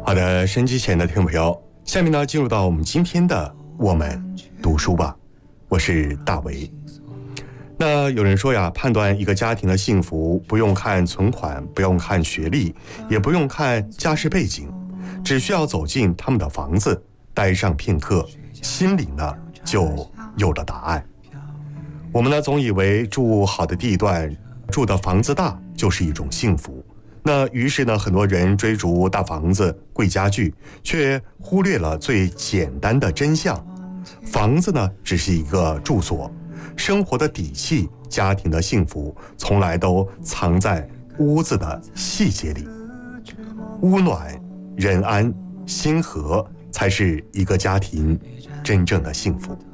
好的，收音机前的听众朋友，下面呢进入到我们今天的我们读书吧，我是大为。那有人说呀，判断一个家庭的幸福，不用看存款，不用看学历，也不用看家世背景，只需要走进他们的房子，待上片刻，心里呢就有了答案。我们呢总以为住好的地段，住的房子大就是一种幸福。那于是呢，很多人追逐大房子、贵家具，却忽略了最简单的真相：房子呢只是一个住所，生活的底气、家庭的幸福，从来都藏在屋子的细节里。屋暖、人安、心和，才是一个家庭真正的幸福。